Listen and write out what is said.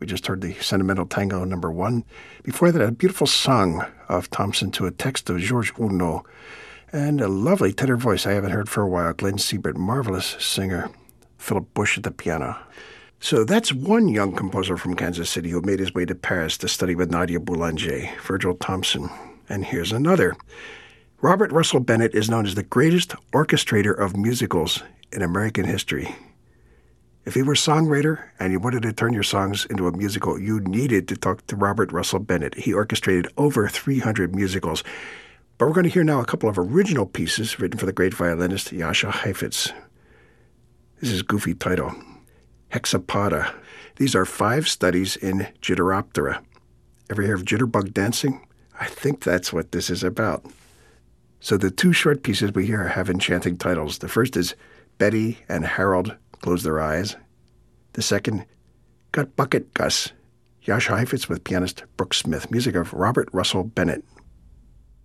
We just heard the Sentimental Tango number 1. Before that, a beautiful song of Thompson to a text of Georges Gounod. And a lovely tenor voice I haven't heard for a while, Glenn Siebert, marvelous singer. Philip Bush at the piano. So that's one young composer from Kansas City who made his way to Paris to study with Nadia Boulanger, Virgil Thompson. And here's another. Robert Russell Bennett is known as the greatest orchestrator of musicals in American history. If you were a songwriter and you wanted to turn your songs into a musical, you needed to talk to Robert Russell Bennett. He orchestrated over 300 musicals. But we're going to hear now a couple of original pieces written for the great violinist Jascha Heifetz. This is goofy title, Hexapoda. These are 5 studies in Jitteroptera. Ever hear of jitterbug dancing? I think that's what this is about. So the 2 short pieces we hear have enchanting titles. The first is Betty and Harold Close Their Eyes. The second, Gut Bucket Gus, Jascha Heifetz with pianist Brooks Smith. Music of Robert Russell Bennett.